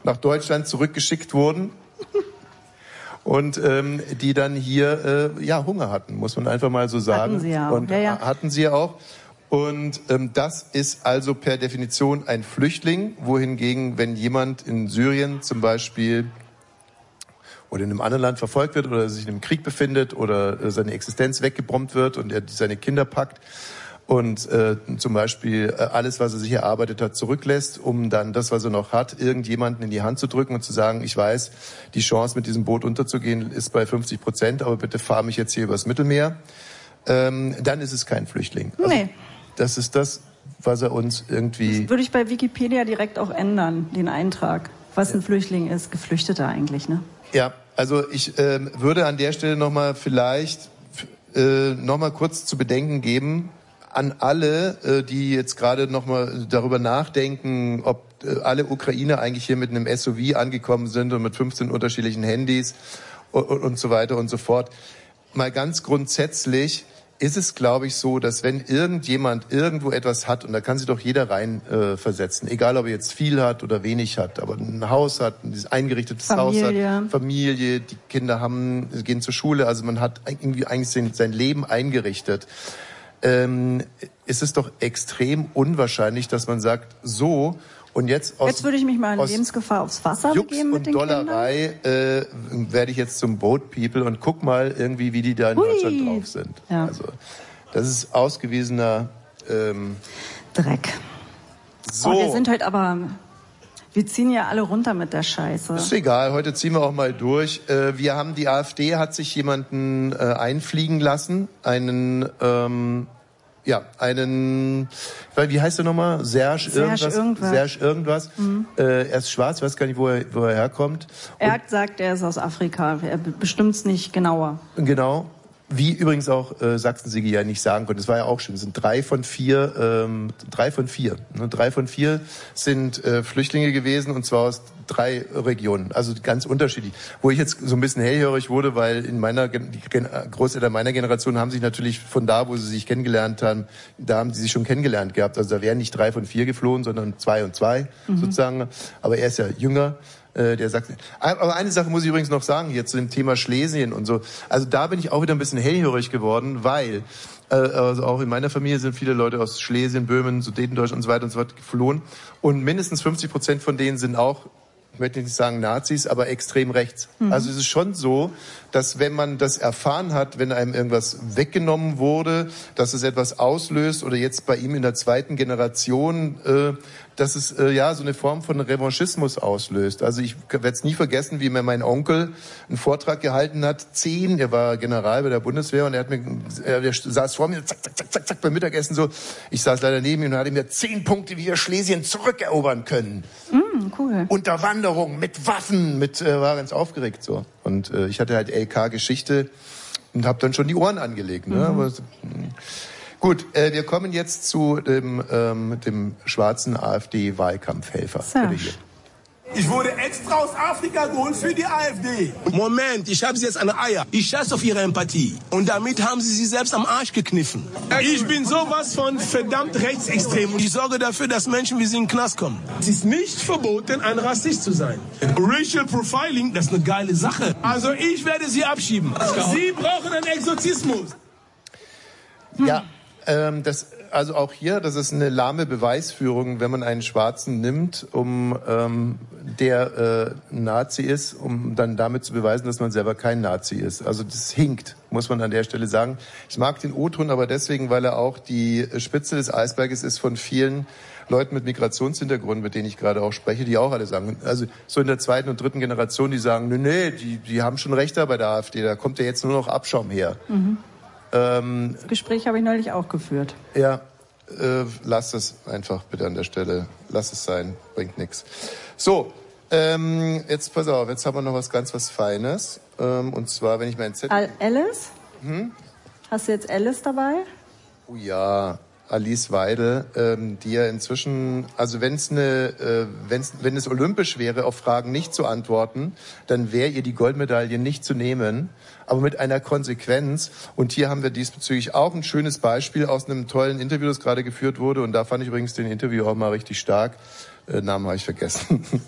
nach Deutschland zurückgeschickt wurden und die dann hier Hunger hatten, muss man einfach mal so sagen. Hatten sie ja auch. Und hatten sie ja auch. Und das ist also per Definition ein Flüchtling, wohingegen, wenn jemand in Syrien zum Beispiel oder in einem anderen Land verfolgt wird oder sich in einem Krieg befindet oder seine Existenz weggebombt wird und er seine Kinder packt und zum Beispiel alles, was er sich erarbeitet hat, zurücklässt, um dann das, was er noch hat, irgendjemanden in die Hand zu drücken und zu sagen, ich weiß, die Chance, mit diesem Boot unterzugehen, ist bei 50%, aber bitte fahr mich jetzt hier übers Mittelmeer, dann ist es kein Flüchtling. Also, nee. Das ist das, was er uns irgendwie... Das würde ich bei Wikipedia direkt auch ändern, den Eintrag. Was ein Flüchtling ist, Geflüchteter eigentlich, ne? Ja, also ich würde an der Stelle nochmal vielleicht nochmal kurz zu bedenken geben an alle, die jetzt gerade nochmal darüber nachdenken, ob alle Ukrainer eigentlich hier mit einem SUV angekommen sind und mit 15 unterschiedlichen Handys und so weiter und so fort. Mal ganz grundsätzlich ist es, glaube ich, so, dass wenn irgendjemand irgendwo etwas hat, und da kann sich doch jeder rein versetzen, egal ob er jetzt viel hat oder wenig hat, aber ein Haus hat, ein eingerichtetes Haus hat, Familie, die Kinder gehen zur Schule, also man hat irgendwie eigentlich sein Leben eingerichtet, ist es doch extrem unwahrscheinlich, dass man sagt, so, und jetzt würde ich mich mal in Lebensgefahr aufs Wasser begeben mit den Dollerei, werde ich jetzt zum Boat People und guck mal irgendwie, wie die da in Deutschland drauf sind. Ja. Also, das ist ausgewiesener Dreck. So. Wir sind heute aber... Wir ziehen ja alle runter mit der Scheiße. Ist egal, heute ziehen wir auch mal durch. Die AfD hat sich jemanden einfliegen lassen, wie heißt der nochmal? Serge irgendwas. Mhm. Er ist schwarz, ich weiß gar nicht, wo er herkommt. Er hat gesagt, er ist aus Afrika. Er bestimmt's nicht genauer. Genau. Wie übrigens auch Sachsen-Sigi ja nicht sagen konnte. Das war ja auch schön. Es sind 3 von 4. 3 von 4 sind Flüchtlinge gewesen, und zwar aus 3 Regionen. Also ganz unterschiedlich. Wo ich jetzt so ein bisschen hellhörig wurde, weil die Großeltern meiner Generation haben sich natürlich von da, wo sie sich kennengelernt haben, da haben sie sich schon kennengelernt gehabt. Also da wären nicht 3 von 4 geflohen, sondern 2 und 2 sozusagen. Aber er ist ja jünger. Der sagt, aber eine Sache muss ich übrigens noch sagen, hier zu dem Thema Schlesien und so. Also da bin ich auch wieder ein bisschen hellhörig geworden, weil also auch in meiner Familie sind viele Leute aus Schlesien, Böhmen, Sudetendeutschland und so weiter und so fort geflohen. Und mindestens 50% von denen sind auch, ich möchte nicht sagen Nazis, aber extrem rechts. Also es ist schon so, dass wenn man das erfahren hat, wenn einem irgendwas weggenommen wurde, dass es etwas auslöst, oder jetzt bei ihm in der 2. Generation, dass es so eine Form von Revanchismus auslöst. Also ich werde es nie vergessen, wie mir mein Onkel einen Vortrag gehalten hat. Er war General bei der Bundeswehr, und er saß vor mir, zack, zack, zack, zack, zack, beim Mittagessen so. Ich saß leider neben ihm und hat ihm 10 Punkte, wie wir Schlesien zurückerobern können. Cool. Unterwanderung mit Waffen, war ganz aufgeregt so. Und ich hatte halt LK-Geschichte und habe dann schon die Ohren angelegt. Ne? Aber, gut, wir kommen jetzt zu dem schwarzen AfD-Wahlkampfhelfer. Ich wurde extra aus Afrika geholt für die AfD. Moment, ich habe Sie jetzt an der Eier. Ich scheiße auf Ihre Empathie. Und damit haben Sie sich selbst am Arsch gekniffen. Ich bin sowas von verdammt rechtsextrem. Ich sorge dafür, dass Menschen wie Sie in den Knast kommen. Es ist nicht verboten, ein Rassist zu sein. Racial Profiling, das ist eine geile Sache. Also ich werde Sie abschieben. Sie brauchen einen Exorzismus. Ja, also auch hier, das ist eine lahme Beweisführung, wenn man einen Schwarzen nimmt, der Nazi ist, um dann damit zu beweisen, dass man selber kein Nazi ist. Also das hinkt, muss man an der Stelle sagen. Ich mag den O-Ton aber deswegen, weil er auch die Spitze des Eisberges ist von vielen Leuten mit Migrationshintergrund, mit denen ich gerade auch spreche, die auch alle sagen, also so in der 2. und 3. Generation, die sagen, die haben schon recht da bei der AfD, da kommt ja jetzt nur noch Abschaum her. Das Gespräch habe ich neulich auch geführt. Ja, lass es einfach bitte an der Stelle. Lass es sein, bringt nichts. So, jetzt pass auf, jetzt haben wir noch was Feines. Und zwar, wenn ich meinen Zettel... Alice? Hast du jetzt Alice dabei? Oh ja, Alice Weidel, die ja inzwischen, also wenn es olympisch wäre, auf Fragen nicht zu antworten, dann wäre ihr die Goldmedaille nicht zu nehmen, aber mit einer Konsequenz. Und hier haben wir diesbezüglich auch ein schönes Beispiel aus einem tollen Interview, das gerade geführt wurde. Und da fand ich übrigens den Interview auch mal richtig stark. Namen habe ich vergessen.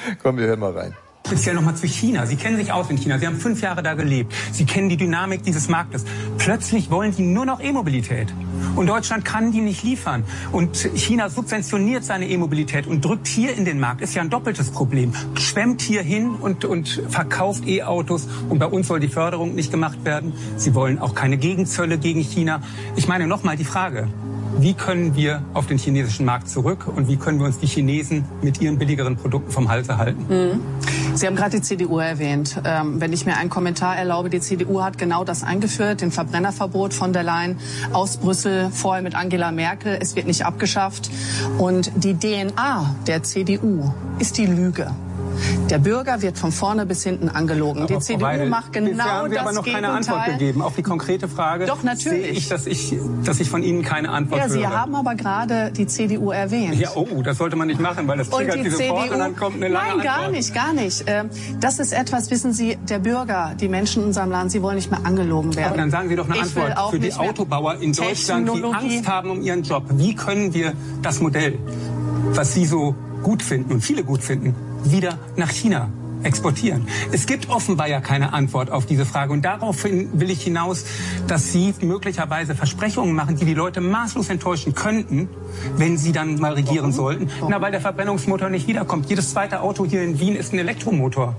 Komm, wir hören mal rein. Speziell nochmal zu China. Sie kennen sich aus in China. Sie haben 5 Jahre da gelebt. Sie kennen die Dynamik dieses Marktes. Plötzlich wollen die nur noch E-Mobilität. Und Deutschland kann die nicht liefern. Und China subventioniert seine E-Mobilität und drückt hier in den Markt. Ist ja ein doppeltes Problem. Schwemmt hier hin und verkauft E-Autos. Und bei uns soll die Förderung nicht gemacht werden. Sie wollen auch keine Gegenzölle gegen China. Ich meine nochmal die Frage. Wie können wir auf den chinesischen Markt zurück und wie können wir uns die Chinesen mit ihren billigeren Produkten vom Halse halten? Sie haben gerade die CDU erwähnt. Wenn ich mir einen Kommentar erlaube, die CDU hat genau das eingeführt, den Verbrennerverbot von der Leyen aus Brüssel, vorher mit Angela Merkel. Es wird nicht abgeschafft. Und die DNA der CDU ist die Lüge. Der Bürger wird von vorne bis hinten angelogen. Aber die CDU macht genau das Gegenteil. haben wir aber noch keine Antwort gegeben auf die konkrete Frage. Doch, natürlich. Sehe ich, dass ich von Ihnen keine Antwort höre. Ja, Sie haben aber gerade die CDU erwähnt. Ja, das sollte man nicht machen, weil das triggert Sie sofort und dann kommt eine lange Antwort. Nein, gar nicht. Das ist etwas, wissen Sie, der Bürger, die Menschen in unserem Land, sie wollen nicht mehr angelogen werden. Aber dann sagen Sie doch eine Antwort für die Autobauer in Deutschland, die Angst haben um ihren Job. Wie können wir das Modell, was Sie so gut finden und viele gut finden, wieder nach China exportieren? Es gibt offenbar ja keine Antwort auf diese Frage. Und daraufhin will ich hinaus, dass Sie möglicherweise Versprechungen machen, die die Leute maßlos enttäuschen könnten, wenn Sie dann mal regieren sollten. Na, weil der Verbrennungsmotor nicht wiederkommt. Jedes zweite Auto hier in Wien ist ein Elektromotor.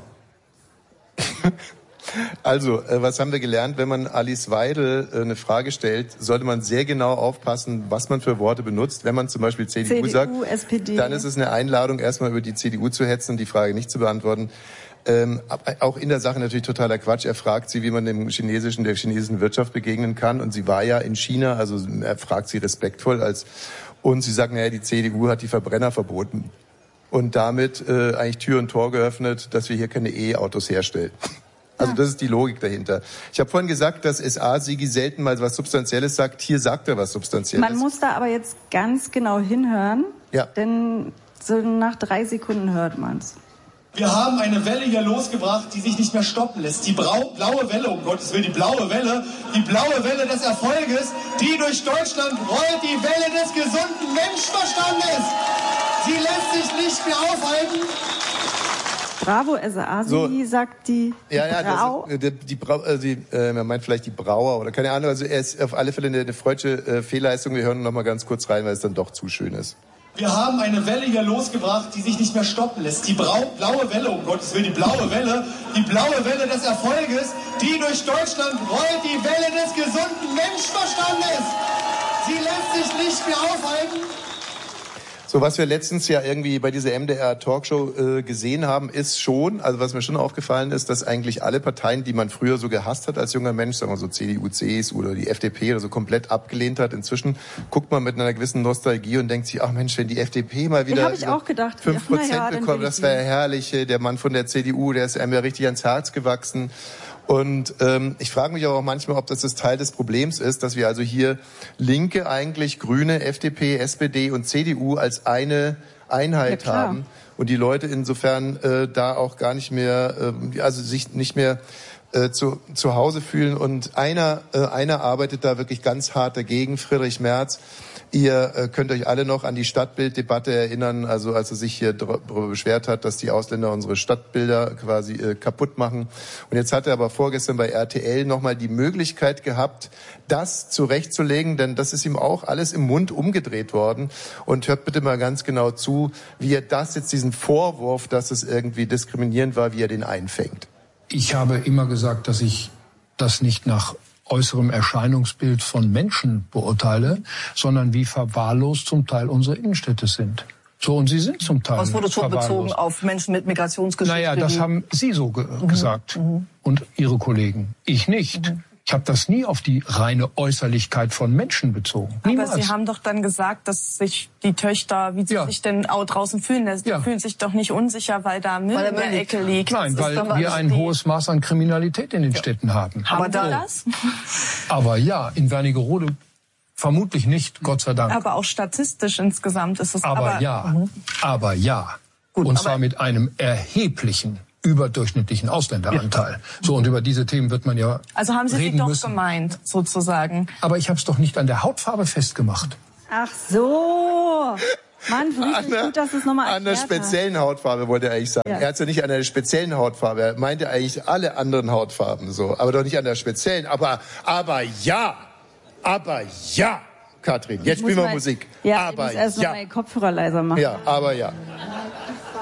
Also, was haben wir gelernt? Wenn man Alice Weidel eine Frage stellt, sollte man sehr genau aufpassen, was man für Worte benutzt. Wenn man zum Beispiel CDU sagt, SPD. Dann ist es eine Einladung, erstmal über die CDU zu hetzen und die Frage nicht zu beantworten. Auch in der Sache natürlich totaler Quatsch. Er fragt sie, wie man der chinesischen Wirtschaft begegnen kann. Und sie war ja in China, also er fragt sie respektvoll und sie sagt, naja, die CDU hat die Verbrenner verboten. Und damit eigentlich Tür und Tor geöffnet, dass wir hier keine E-Autos herstellen. Also das ist die Logik dahinter. Ich habe vorhin gesagt, dass SA-Sigi selten mal was Substanzielles sagt. Hier sagt er was Substanzielles. Man muss da aber jetzt ganz genau hinhören, denn so nach 3 Sekunden hört man's. Wir haben eine Welle hier losgebracht, die sich nicht mehr stoppen lässt. Die blaue Welle, um Gottes Willen, die blaue Welle des Erfolges, die durch Deutschland rollt, die Welle des gesunden Menschenverstandes. Sie lässt sich nicht mehr aufhalten. Bravo, SA-Sigi, sagt die Brau. Er meint vielleicht die Brauer oder keine Ahnung. Also er ist auf alle Fälle eine freudsche Fehlleistung. Wir hören noch mal ganz kurz rein, weil es dann doch zu schön ist. Wir haben eine Welle hier losgebracht, die sich nicht mehr stoppen lässt. Die blaue Welle, um Gottes Willen, die blaue Welle des Erfolges, die durch Deutschland rollt, die Welle des gesunden Menschenverstandes. Sie lässt sich nicht mehr aufhalten. So, was wir letztens ja irgendwie bei dieser MDR-Talkshow gesehen haben, ist schon, also was mir schon aufgefallen ist, dass eigentlich alle Parteien, die man früher so gehasst hat als junger Mensch, sagen wir so CDU, CSU oder die FDP oder so komplett abgelehnt hat, inzwischen guckt man mit einer gewissen Nostalgie und denkt sich, ach Mensch, wenn die FDP mal wieder 5% bekommt, das wäre herrlich, der Mann von der CDU, der ist einem ja richtig ans Herz gewachsen. Und ich frage mich aber auch manchmal, ob das Teil des Problems ist, dass wir also hier Linke eigentlich, Grüne, FDP, SPD und CDU als eine Einheit haben und die Leute insofern da auch gar nicht mehr, also sich nicht mehr zu Hause fühlen. Und einer arbeitet da wirklich ganz hart dagegen, Friedrich Merz. Ihr könnt euch alle noch an die Stadtbilddebatte erinnern, also als er sich hier darüber beschwert hat, dass die Ausländer unsere Stadtbilder quasi kaputt machen. Und jetzt hat er aber vorgestern bei RTL nochmal die Möglichkeit gehabt, das zurechtzulegen, denn das ist ihm auch alles im Mund umgedreht worden. Und hört bitte mal ganz genau zu, wie er diesen Vorwurf, dass es irgendwie diskriminierend war, wie er den einfängt. Ich habe immer gesagt, dass ich das nicht nach äußerem Erscheinungsbild von Menschen beurteile, sondern wie verwahrlost zum Teil unsere Innenstädte sind. So, und sie sind zum Teil verwahrlost. Was wurde so bezogen auf Menschen mit Migrationsgeschichte? Naja, das haben Sie so gesagt und Ihre Kollegen. Ich nicht. Ich habe das nie auf die reine Äußerlichkeit von Menschen bezogen. Niemals. Aber Sie haben doch dann gesagt, dass sich die Töchter, wie sie sich denn auch draußen fühlen, die fühlen sich doch nicht unsicher, weil da Müll in der Ecke liegt. Nein, weil wir ein hohes Maß an Kriminalität in den Städten haben. Aber das? Aber ja, in Wernigerode vermutlich nicht, Gott sei Dank. Aber auch statistisch insgesamt ist es. Aber ja. Gut, und zwar mit einem erheblichen überdurchschnittlichen Ausländeranteil. So, und über diese Themen wird man ja also haben Sie reden sie doch müssen. Gemeint, sozusagen. Aber ich habe es doch nicht an der Hautfarbe festgemacht. Ach so. Mann, gut, dass es nochmal an der speziellen Hautfarbe wollte er eigentlich sagen. Ja. Er hat es ja nicht an der speziellen Hautfarbe. Er meinte eigentlich alle anderen Hautfarben so, aber doch nicht an der speziellen. Aber ja, Katrin, jetzt spielen wir Musik. Ja, aber ich muss erst noch meine Kopfhörer leiser machen. Ja, aber ja.